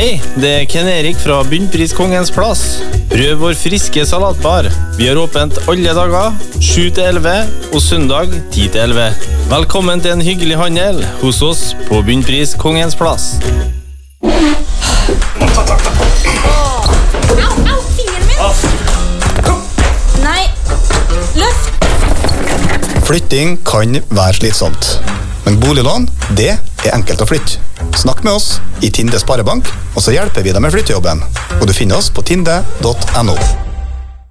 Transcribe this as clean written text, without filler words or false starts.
Hei, det Ken Erik fra Bunnpris Kongens Plass. Prøv vår friske salatbar. Vi har åpent alle dager, 7-11 og søndag 10-11. Velkommen til en hyggelig handel hos oss på Bunnpris Kongens Plass. Au, fingeren min! Nei, løft! Flytting kan være slitsomt, men boliglån, det er enkelt å flytte. Snakk med oss i Tinde Sparebank, og så hjelper vi deg med flyttejobben. Og du finner oss på tinde.no.